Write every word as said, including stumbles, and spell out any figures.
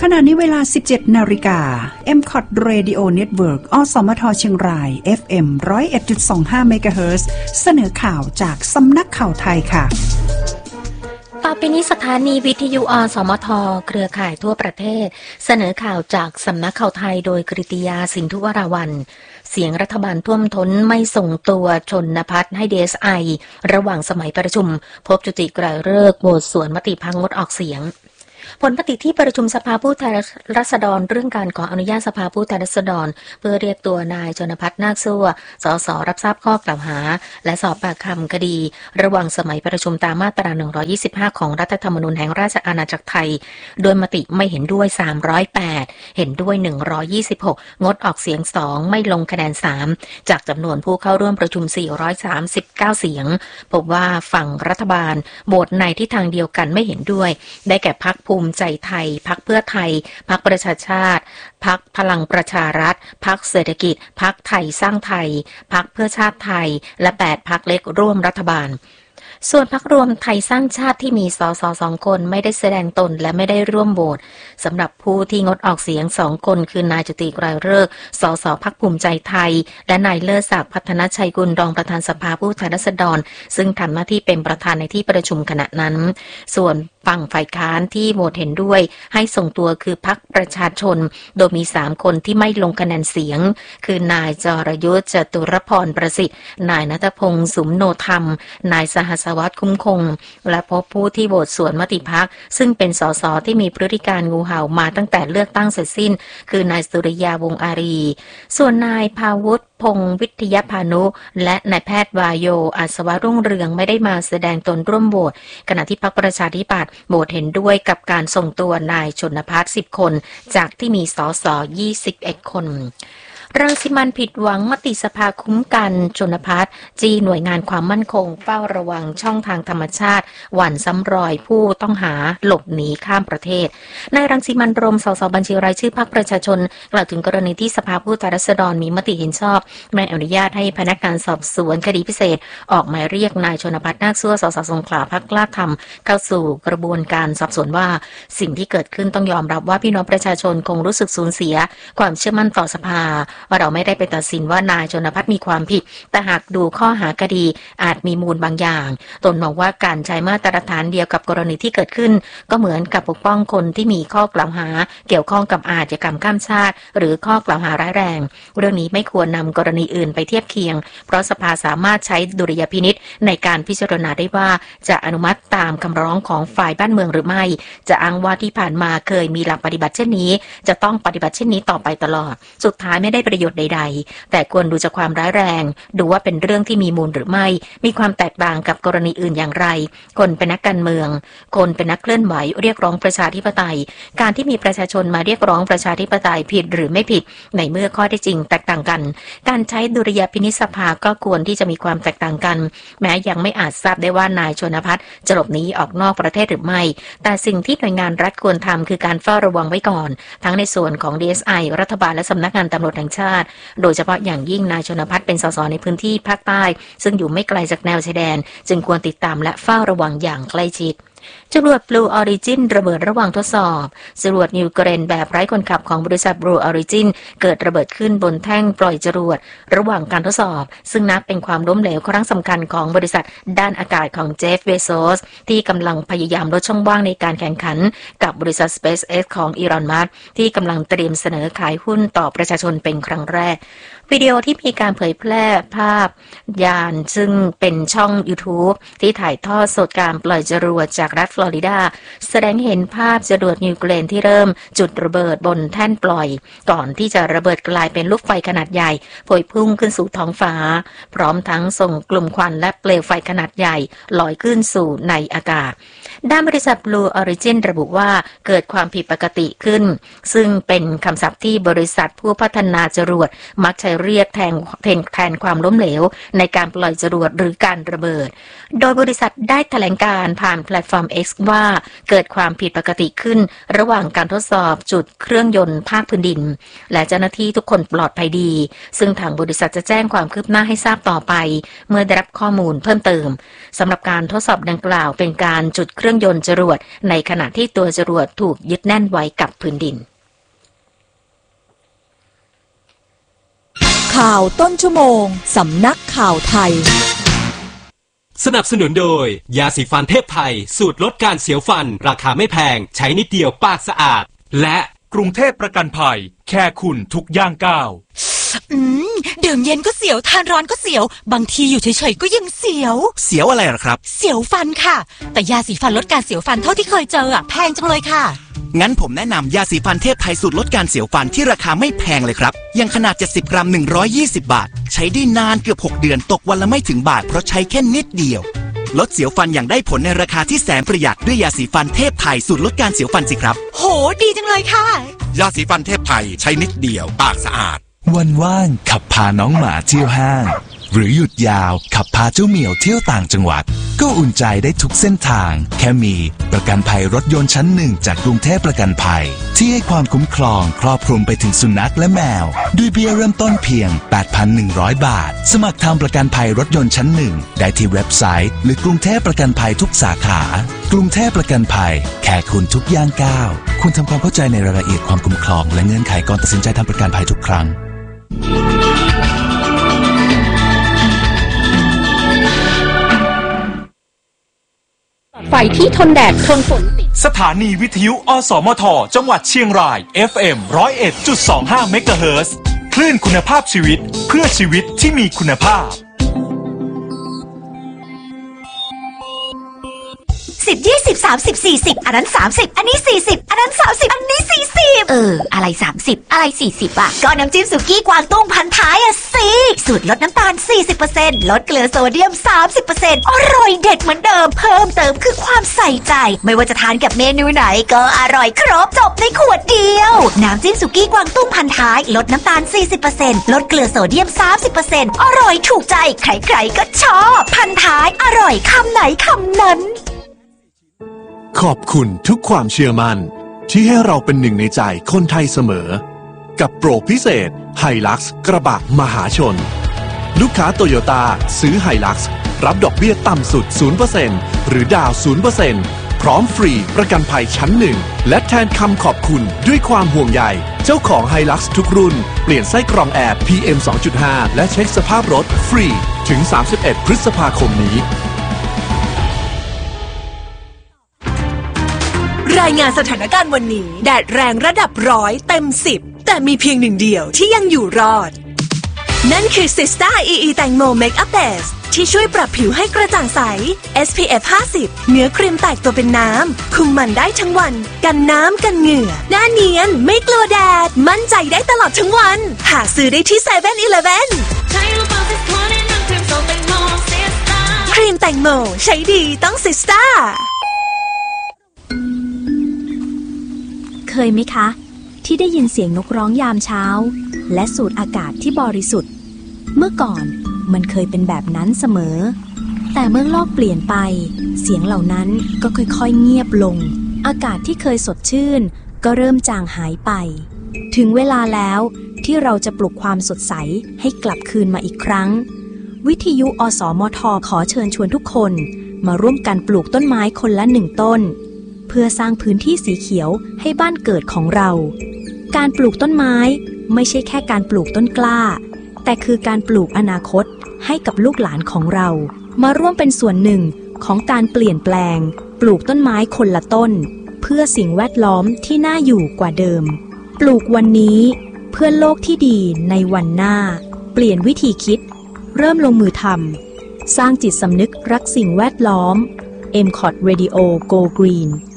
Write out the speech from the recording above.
ขณะนี้เวลา สิบเจ็ดนาฬิกา เอ็ม ซี โอ ที Radio Network อสมทเชียงราย เอฟ เอ็ม หนึ่งศูนย์เอ็ดจุดสองห้า เมกะเฮิรตซ์เสนอข่าวจากสำนักข่าวไทยค่ะต่อไปนี้สถานีวิทยุอสมทเครือข่ายทั่วประเทศเสนอข่าวจากสำนักข่าวไทยโดยกฤติยาสินธุวราวัลย์เสียงรัฐบาลท่วมท้นไม่ส่งตัวชนภัทรให้ ดี เอส ไอ ระหว่างสมัยประชุมพบจุติไกรฤกษ์โหวตสวนมติพักงดออกเสียงผลมติที่ประชุมสภาผู้แทนราษฎรเรื่องการขออนุญาตสภาผู้แทนราษฎรเพื่อเรียกตัวนายชนภัทรนาคซั่วสสรับทราบข้อกล่าวหาและสอบปากคำคดีระหว่างสมัยประชุมตามมาตราหนึ่งร้อยยี่สิบห้าของรัฐธรรมนูญแห่งราชอาณาจักรไทยโดยมติไม่เห็นด้วยสามร้อยแปดเห็นด้วยหนึ่งร้อยยี่สิบหกงดออกเสียงสองไม่ลงคะแนนสามจากจำนวนผู้เข้าร่วมประชุมสี่ร้อยสามสิบเก้าเสียงพบว่าฝั่งรัฐบาลโหวตในทิศทางเดียวกันไม่เห็นด้วยได้แก่พรรคภูมิใจไทยพรรคเพื่อไทยพรรคประชาชาติพรรคพลังประชารัฐพรรคเศรษฐกิจพรรคไทยสร้างไทยพรรคเพื่อชาติไทยและแปดพรรคเล็กร่วมรัฐบาลส่วนพรรครวมไทยสร้างชาติที่มีสสสองคนไม่ได้แสดงตนและไม่ได้ร่วมโหวตสำหรับผู้ที่งดออกเสียงสองคนคือนายจุติไกรฤกษ์สสพรรคภูมิใจไทยและนายเลิศศักดิ์พัฒนชัยกุลรองประธานสภาผู้แทนราษฎรซึ่งทำหน้าที่เป็นประธานในที่ประชุมขณะนั้นส่วนฝั่งฝ่ายค้านที่โหวตเห็นด้วยให้ส่งตัวคือพรรคประชาชนโดยมีสามคนที่ไม่ลงคะแนนเสียงคือนายจรยุทธจตุรพรประสิทธิ์นายณัฐพงษ์สุมโนธรรมนายสหัสวัฒน์คุ้มคงและพบผู้ที่โหวตสวนมติพรรคซึ่งเป็นสสที่มีพฤติการงูเห่ามาตั้งแต่เลือกตั้งเสร็จสิ้นคือนายสุริยาวงศ์อารีส่วนนายภาวุฒิพงศ์วิทยาพานุและนายแพทย์วายโยอาสวะรุ่งเรืองไม่ได้มาแสดงตนร่วมโหวตขณะที่พรรคประชาธิปัตย์โหวตเห็นด้วยกับการส่งตัวนายชนภัทรสิบคนจากที่มีสสยี่สิบเอ็ดคนรังสิมันผิดหวังมติสภาคุ้มกันชนภัทรจี้หน่วยงานความมั่นคงเฝ้าระวังช่องทางธรรมชาติหวั่นซ้ำรอยผู้ต้องหาหลบหนีข้ามประเทศนายรังสิมันต์รมสสบัญชีรายชื่อพรรคประชาชนกล่าวถึงกรณีที่สภาผู้แทนราษฎรมีมติเห็นชอบไม่อนุญาตให้พนักงานสอบสวนคดีพิเศษออกหมายเรียกนายชนภัทรนาคซั่วสสสงขลาพรรคกล้าทำเข้าสู่กระบวนการสอบสวนว่าสิ่งที่เกิดขึ้นต้องยอมรับว่าพี่น้องประชาชนคงรู้สึกสูญเสียความเชื่อมั่นต่อสภาว่าเราไม่ได้ไปตัดสินว่านายชนภัทรมีความผิดแต่หากดูข้อหาคดีอาจมีมูลบางอย่างตนมองว่าการใช้มาตรฐานเดียวกับกรณีที่เกิดขึ้นก็เหมือนกับปกป้องคนที่มีข้อกล่าวหาเกี่ยวข้องกับอาชญากรรมข้ามชาติหรือข้อกล่าวหาร้ายแรงเรื่องนี้ไม่ควรนำกรณีอื่นไปเทียบเคียงเพราะสภาสามารถใช้ดุลยพินิจในการพิจารณาได้ว่าจะอนุมัติตามคำร้องของฝ่ายบ้านเมืองหรือไม่จะอ้างว่าที่ผ่านมาเคยมีหลักปฏิบัติเช่นนี้จะต้องปฏิบัติเช่นนี้ต่อไปตลอดสุดท้ายไม่ได้ประโยชน์ใดๆแต่ควรดูจากความร้ายแรงดูว่าเป็นเรื่องที่มีมูลหรือไม่มีความแตกต่างกับกรณีอื่นอย่างไรคนเป็นนักการเมืองคนเป็นนักเคลื่อนไหวเรียกร้องประชาธิปไตยการที่มีประชาชนมาเรียกร้องประชาธิปไตยผิดหรือไม่ผิดในเมื่อข้อเท็จจริงแตกต่างกันการใช้ดุลยพินิจสภาก็ควรที่จะมีความแตกต่างกันแม้ยังไม่อาจทราบได้ว่านายชนภัทรจะหลบหนีออกนอกประเทศหรือไม่แต่สิ่งที่หน่วยงานรัฐควรทำคือการเฝ้าระวังไว้ก่อนทั้งในส่วนของ ดี เอส ไอ รัฐบาลและสำนักงานตำรวจแห่งชาติโดยเฉพาะอย่างยิ่งนายชนภัทรเป็นสสในพื้นที่ภาคใต้ซึ่งอยู่ไม่ไกลจากแนวชายแดนจึงควรติดตามและเฝ้าระวังอย่างใกล้ชิดจรวด Blue Origin ระเบิดระหว่างทดสอบจรวดนิวเครนแบบไร้คนขับของบริษัท Blue Origin เกิดระเบิดขึ้นบนแท่งปล่อยจรวดระหว่างการทดสอบซึ่งนับเป็นความล้มเหลวครั้งสำคัญของบริษัทด้านอากาศของเจฟ เบโซสที่กำลังพยายามลดช่องว่างในการแข่งขันกับบริษัท SpaceX ของอีลอน มัสก์ที่กำลังเตรียมเสนอขายหุ้นต่อประชาชนเป็นครั้งแรกวิดีโอที่มีการเผยแพร่ภาพยานซึ่งเป็นช่อง YouTube ที่ถ่ายทอดสดการปล่อยจรวดจากรัฐฟลอริดาแสดงเห็นภาพจรวดนิวเครนที่เริ่มจุดระเบิดบนแท่นปล่อยก่อนที่จะระเบิดกลายเป็นลูกไฟขนาดใหญ่พวยพุ่งขึ้นสู่ท้องฟ้าพร้อมทั้งส่งกลุ่มควันและเปลวไฟขนาดใหญ่ลอยขึ้นสู่ในอากาศด้านบริษัท Blue Origin ระบุว่าเกิดความผิดปกติขึ้นซึ่งเป็นคำศัพท์ที่บริษัทผู้พัฒนาจรวดมักใช้เรียกแทนแทนความล้มเหลวในการปล่อยจรวดหรือการระเบิดโดยบริษัทได้แถลงการผ่านแพลตฟอร์ม X ว่าเกิดความผิดปกติขึ้นระหว่างการทดสอบจุดเครื่องยนต์ภาคพื้นดินและเจ้าหน้าที่ทุกคนปลอดภัยดีซึ่งทางบริษัทจะแจ้งความคืบหน้าให้ทราบต่อไปเมื่อได้รับข้อมูลเพิ่มเติมสำหรับการทดสอบดังกล่าวเป็นการจุดเครื่องรื่องยนต์จรวดในขณะที่ตัวจรวดถูกยึดแน่นไว้กับพื้นดินข่าวต้นชั่วโมงสำนักข่าวไทยสนับสนุนโดยยาสีฟันเทพไทยสูตรลดการเสียวฟันราคาไม่แพงใช้นิดเดียวปากสะอาดและกรุงเทพประกันภัยแค่คุณทุกย่างก้าวอืมดื่มเย็นก็เสียวทานร้อนก็เสียวบางทีอยู่เฉยๆก็ยังเสียวเสียวอะไรหรอครับเสียวฟันค่ะแต่ยาสีฟันลดการเสียวฟันเท่าที่เคยเจออ่ะแพงจังเลยค่ะงั้นผมแนะนำยาสีฟันเทพไทยสูตรลดการเสียวฟันที่ราคาไม่แพงเลยครับยังขนาดเจ็ดสิบกรัมหนึ่งร้อยยี่สิบบาทใช้ได้นานเกือบหกเดือนตกวันละไม่ถึงบาทเพราะใช้แค่นิดเดียวลดเสียวฟันอย่างได้ผลในราคาที่แสนประหยัดด้วยยาสีฟันเทพไทยสูตรลดการเสียวฟันสิครับโหดีจังเลยค่ะยาสีฟันเทพไทยใช้นิดเดียวปากสะอาดวันว่างขับพาน้องหมาเที่ยวห้างหรือหยุดยาวขับพาเจ้าเหมียวเที่ยวต่างจังหวัดก็อุ่นใจได้ทุกเส้นทางแค่มีประกันภัยรถยนต์ชั้นหนึ่งจากกรุงเทพประกันภัยที่ให้ความคุ้มครองครอบคลุมไปถึงสุนัขและแมวด้วยเบี้ยเริ่มต้นเพียง แปดพันหนึ่งร้อย บาทสมัครทำประกันภัยรถยนต์ชั้นหนึ่งได้ที่เว็บไซต์หรือกรุงเทพประกันภัยทุกสาขากรุงเทพประกันภัยแค่คุณทุกย่างก้าวคุณทำความเข้าใจในรายละเอียดความคุ้มครองและเงื่อนไขก่อนตัดสินใจทำประกันภัยทุกครั้งไฟที่ทนแดดทนฝนสถานีวิทยุอสมทจังหวัดเชียงราย เอฟ เอ็ม หนึ่งร้อยเอ็ดจุดสองห้า เมกะเฮิรตซ์คลื่นคุณภาพชีวิตเพื่อชีวิตที่มีคุณภาพสิบ ยี่สิบ สามสิบ สี่สิบอันนั้นสามสิบอันนี้สี่สิบอันนั้นสามสิบอันนี้สี่สิบเอออะไรสามสิบอะไรสี่สิบอ่ะก็น้ำจิ้มสุกี้กวางตุ้งพันท้ายอ่ะสิสูตรลดน้ำตาล สี่สิบเปอร์เซ็นต์ ลดเกลือโซเดียม สามสิบเปอร์เซ็นต์ อร่อยเด็ดเหมือนเดิมเพิ่มเติมคือความใส่ใจไม่ว่าจะทานกับเมนูไหนก็อร่อยครบจบในขวดเดียวน้ำจิ้มสุกี้กวางตุ้งพันท้ายลดน้ำตาล สี่สิบเปอร์เซ็นต์ ลดเกลือโซเดียม สามสิบเปอร์เซ็นต์ อร่อยถูกใจใครๆก็ชอบพันท้ายอร่อยคำไหนคำนั้นขอบคุณทุกความเชื่อมั่นที่ให้เราเป็นหนึ่งในใจคนไทยเสมอกับโปรพิเศษ Hilux กระบะมหาชนลูกค้าโตโยต้าซื้อ Hilux รับดอกเบี้ยต่ำสุด ศูนย์เปอร์เซ็นต์ หรือดาว ศูนย์เปอร์เซ็นต์ พร้อมฟรีประกันภัยชั้นหนึ่งและแทนคำขอบคุณด้วยความห่วงใยเจ้าของ Hilux ทุกรุ่นเปลี่ยนไส้กรองแอร์ พี เอ็ม สองจุดห้า และเช็คสภาพรถฟรีถึงสามสิบเอ็ดพฤษภาคมนี้รายงานสถานการณ์วันนี้แดดแรงระดับร้อยเต็มสิบแต่มีเพียงหนึ่งเดียวที่ยังอยู่รอดนั่นคือ Sista อี อี แตงโม Makeup Base ที่ช่วยปรับผิวให้กระจ่างใส เอส พี เอฟ ห้าสิบ เนื้อครีมแตกตัวเป็นน้ำคุมมันได้ทั้งวันกันน้ำกันเหงื่อหน้าเนียนไม่กลัวแดดมั่นใจได้ตลอดทั้งวันหาซื้อได้ที่ เซเว่น อีเลฟเว่น ครีมแตงโมใช้ดีต้อง Sista เคยไหมคะที่ได้ยินเสียงนกร้องยามเช้าและสูดอากาศที่บริสุทธิ์เมื่อก่อนมันเคยเป็นแบบนั้นเสมอแต่เมื่อโลกเปลี่ยนไปเสียงเหล่านั้นก็ค่อยๆเงียบลงอากาศที่เคยสดชื่นก็เริ่มจางหายไปถึงเวลาแล้วที่เราจะปลุกความสดใสให้กลับคืนมาอีกครั้งวิทยุอสมทขอเชิญชวนทุกคนมาร่วมกันปลูกต้นไม้คนละหนึ่งต้นเพื่อสร้างพื้นที่สีเขียวให้บ้านเกิดของเราการปลูกต้นไม้ไม่ใช่แค่การปลูกต้นกล้าแต่คือการปลูกอนาคตให้กับลูกหลานของเรามาร่วมเป็นส่วนหนึ่งของการเปลี่ยนแปลงปลูกต้นไม้คนละต้นเพื่อสิ่งแวดล้อมที่น่าอยู่กว่าเดิมปลูกวันนี้เพื่อโลกที่ดีในวันหน้าเปลี่ยนวิธีคิดเริ่มลงมือทำสร้างจิตสำนึกรักสิ่งแวดล้อม เอ็ม คอท Radio Go Green